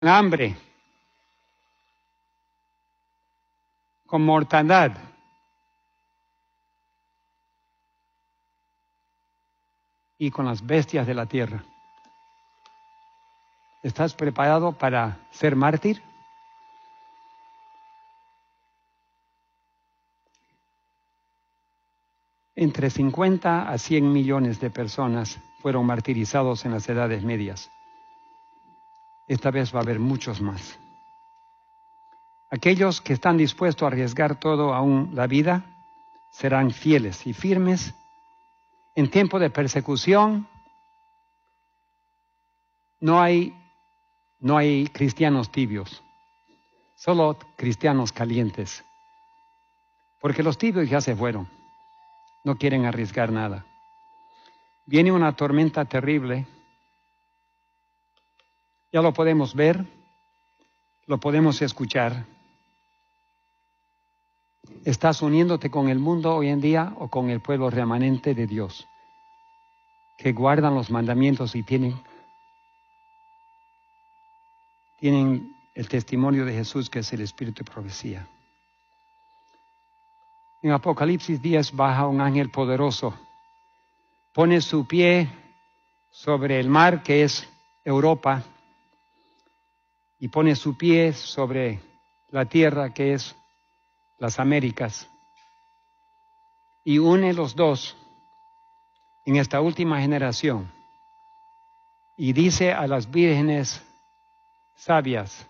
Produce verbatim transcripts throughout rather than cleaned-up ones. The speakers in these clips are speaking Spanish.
hambre, con mortandad. Y con las bestias de la tierra. ¿Estás preparado para ser mártir? Entre cincuenta a cien millones de personas fueron martirizados en las edades medias. Esta vez va a haber muchos más. Aquellos que están dispuestos a arriesgar todo, aún la vida, serán fieles y firmes. En tiempo de persecución no hay, no hay cristianos tibios, solo cristianos calientes. Porque los tibios ya se fueron, no quieren arriesgar nada. Viene una tormenta terrible, ya lo podemos ver, lo podemos escuchar. ¿Estás uniéndote con el mundo hoy en día o con el pueblo remanente de Dios, que guardan los mandamientos y tienen, tienen el testimonio de Jesús, que es el espíritu de profecía? En Apocalipsis diez baja un ángel poderoso, pone su pie sobre el mar, que es Europa, y pone su pie sobre la tierra, que es las Américas, y une los dos en esta última generación, y dice a las vírgenes sabias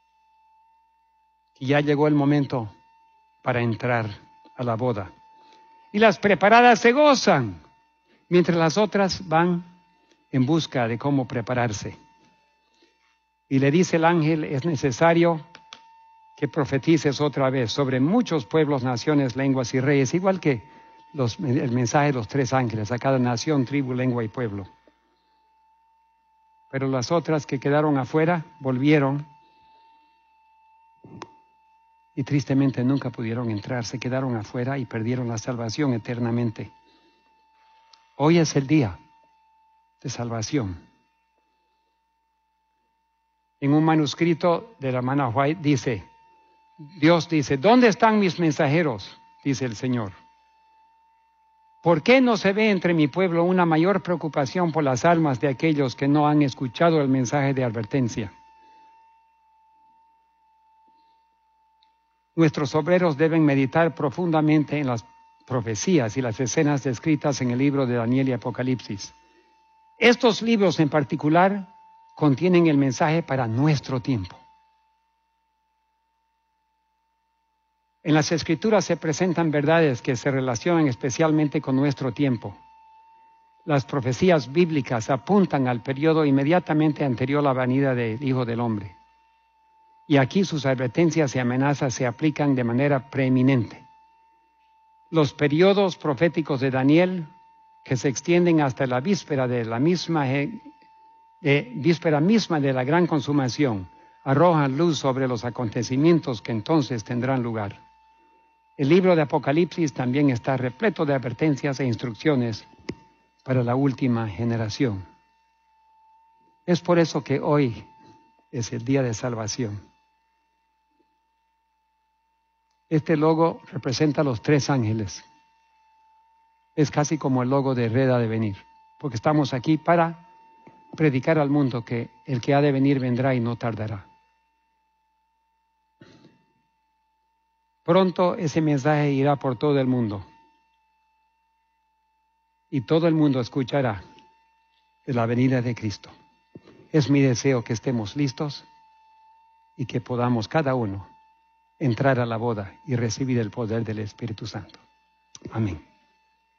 que ya llegó el momento para entrar a la boda. Y las preparadas se gozan, mientras las otras van en busca de cómo prepararse. Y le dice el ángel, es necesario que profetices otra vez sobre muchos pueblos, naciones, lenguas y reyes, igual que los, el mensaje de los tres ángeles, a cada nación, tribu, lengua y pueblo. Pero las otras que quedaron afuera volvieron y tristemente nunca pudieron entrar, se quedaron afuera y perdieron la salvación eternamente. Hoy es el día de salvación. En un manuscrito de la hermana White dice, Dios dice, ¿dónde están mis mensajeros? Dice el Señor. ¿Por qué no se ve entre mi pueblo una mayor preocupación por las almas de aquellos que no han escuchado el mensaje de advertencia? Nuestros obreros deben meditar profundamente en las profecías y las escenas descritas en el libro de Daniel y Apocalipsis. Estos libros en particular contienen el mensaje para nuestro tiempo. En las Escrituras se presentan verdades que se relacionan especialmente con nuestro tiempo. Las profecías bíblicas apuntan al periodo inmediatamente anterior a la venida del Hijo del Hombre. Y aquí sus advertencias y amenazas se aplican de manera preeminente. Los periodos proféticos de Daniel, que se extienden hasta la víspera de la misma, de, víspera misma de la gran consumación, arrojan luz sobre los acontecimientos que entonces tendrán lugar. El libro de Apocalipsis también está repleto de advertencias e instrucciones para la última generación. Es por eso que hoy es el día de salvación. Este logo representa a los tres ángeles. Es casi como el logo de Red ha de venir, porque estamos aquí para predicar al mundo que el que ha de venir vendrá y no tardará. Pronto ese mensaje irá por todo el mundo y todo el mundo escuchará de la venida de Cristo. Es mi deseo que estemos listos y que podamos cada uno entrar a la boda y recibir el poder del Espíritu Santo. Amén.